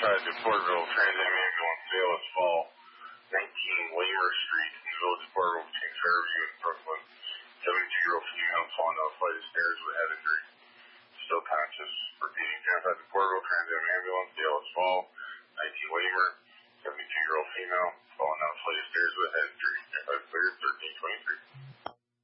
identified the Porterville Trans Am ambulance sale as fall 19 Lamer Street in the village of Porterville between Fairview and Brooklyn. 72-year-old female falling down a flight of stairs with head injury. Still conscious. Repeating, identified the Porterville Trans Am ambulance sale as fall 19 Lamer. 72-year-old female falling down a flight of stairs with head injury. Identified cleared 1323.